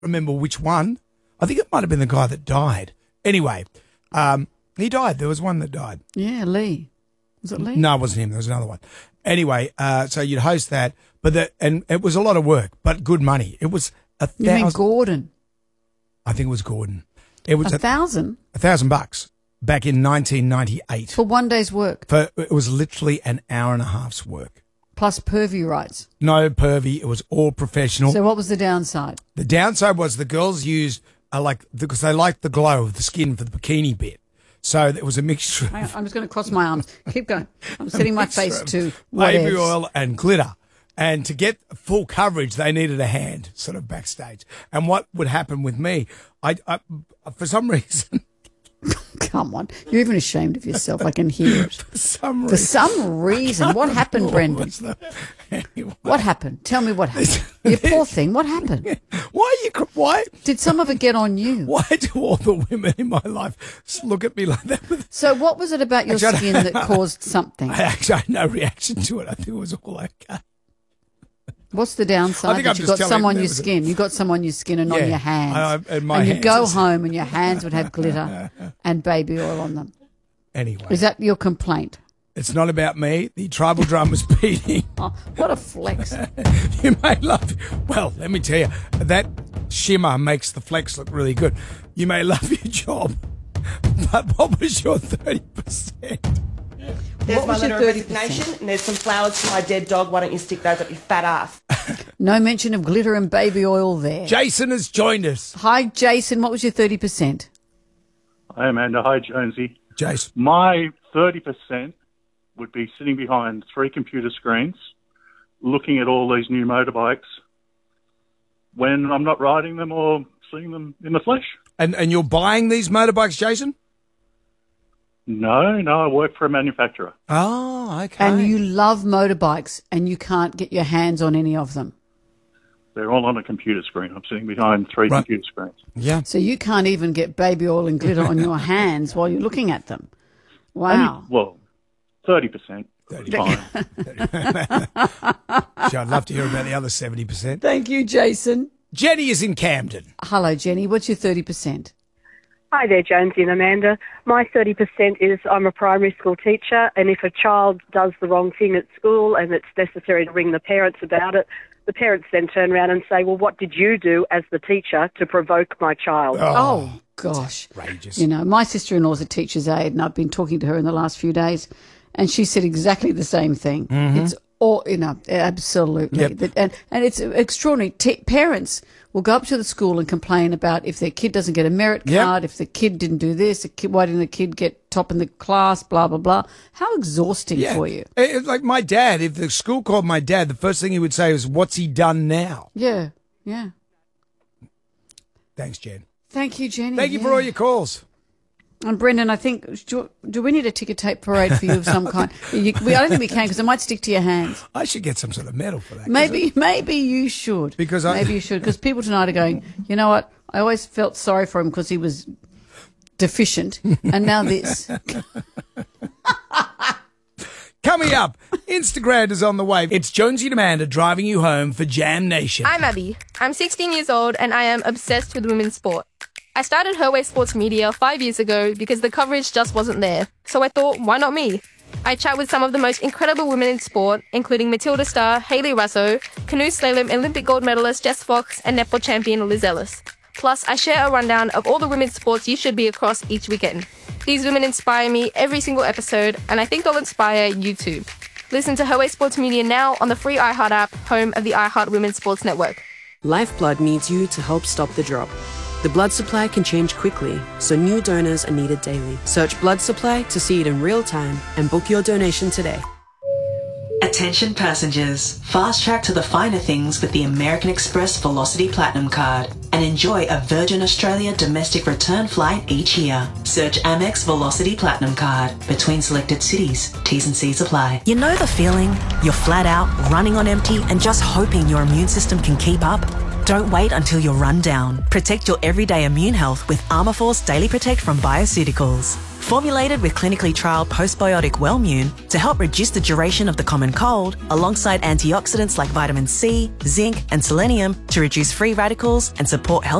remember which one. I think it might have been the guy that died. Anyway, he died. There was one that died. Yeah, Lee. Was it Lee? No, it wasn't him. There was another one. Anyway, so you'd host that, and it was a lot of work, but good money. It was $1,000. You mean Gordon? I think it was Gordon. It was $1,000? $1,000 back in 1998. For one day's work? It was literally an hour and a half's work. Plus pervy rights? No pervy. It was all professional. So what was the downside? The downside was the girls used, because they liked the glow of the skin for the bikini bit. So there was a mixture of... I'm just going to cross my arms. Keep going. I'm setting my face to baby oil and glitter. And to get full coverage, they needed a hand sort of backstage. And what would happen with me, I for some reason... Come on. You're even ashamed of yourself. I can hear it. For some reason. What happened, Brendan? Anyway. What happened? Tell me what happened. You poor thing. What happened? Why? Did some of it get on you? Why do all the women in my life look at me like that? So what was it about your skin that caused something? I actually had no reaction to it. I think it was all okay. What's the downside? That you got some on your skin. You got some on your skin and on your hands. And you'd go home and your hands would have glitter and baby oil on them. Anyway. Is that your complaint? It's not about me. The tribal drum was beating. Oh, what a flex. You may love... Well, let me tell you, that shimmer makes the flex look really good. You may love your job, but what was your 30%? There's my letter of resignation, and there's some flowers for my dead dog. Why don't you stick those up your fat ass? No mention of glitter and baby oil there. Jason has joined us. Hi, Jason. What was your 30%? Hi, Amanda. Hi, Jonesy. Jason. My 30% would be sitting behind 3 computer screens, looking at all these new motorbikes when I'm not riding them or seeing them in the flesh. And you're buying these motorbikes, Jason? No, I work for a manufacturer. Oh, okay. And you love motorbikes and you can't get your hands on any of them? They're all on a computer screen. I'm sitting behind 3 computer screens. Yeah. So you can't even get baby oil and glitter on your hands while you're looking at them? Wow. 30%. 30. I'd love to hear about the other 70%. Thank you, Jason. Jenny is in Camden. Hello, Jenny. What's your 30%? Hi there, Jonesy and Amanda. My 30% is I'm a primary school teacher, and if a child does the wrong thing at school and it's necessary to ring the parents about it, the parents then turn around and say, well, what did you do as the teacher to provoke my child? Oh gosh. Outrageous. You know, my sister-in-law is a teacher's aide, and I've been talking to her in the last few days, and she said exactly the same thing. Mm-hmm. It's all, absolutely. Yep. And it's extraordinary. Parents will go up to the school and complain about if their kid doesn't get a merit card, if the kid didn't do this, why didn't the kid get top in the class, blah, blah, blah. How exhausting for you. It's like my dad, if the school called my dad, the first thing he would say was, what's he done now? Yeah. Thanks, Jen. Thank you, Jenny. Thank you for all your calls. And Brendan, I think, do we need a ticker tape parade for you of some kind? I don't think we can because it might stick to your hands. I should get some sort of medal for that. Maybe you should. Maybe you should, because people tonight are going, you know what? I always felt sorry for him because he was deficient, and now this. Coming up, Instagram is on the way. It's Jonesy and Amanda driving you home for Jam Nation. I'm Abby. I'm 16 years old and I am obsessed with women's sport. I started Her Way Sports Media 5 years ago because the coverage just wasn't there. So I thought, why not me? I chat with some of the most incredible women in sport, including Matilda star Hayley Raso, canoe slalom Olympic gold medalist Jess Fox, and netball champion Liz Ellis. Plus, I share a rundown of all the women's sports you should be across each weekend. These women inspire me every single episode, and I think they'll inspire you too. Listen to Her Way Sports Media now on the free iHeart app, home of the iHeart Women's Sports Network. Lifeblood needs you to help stop the drop. The blood supply can change quickly, so new donors are needed daily. Search blood supply to see it in real time and book your donation today. Attention passengers, fast track to the finer things with the American Express Velocity Platinum Card and enjoy a Virgin Australia domestic return flight each year. Search Amex Velocity Platinum Card between selected cities. T's and C's apply. You know the feeling? You're flat out, running on empty and just hoping your immune system can keep up? Don't wait until you're run down. Protect your everyday immune health with Armour Force Daily Protect from Bioceuticals. Formulated with clinically trialled postbiotic Wellmune to help reduce the duration of the common cold, alongside antioxidants like vitamin C, zinc, and selenium to reduce free radicals and support health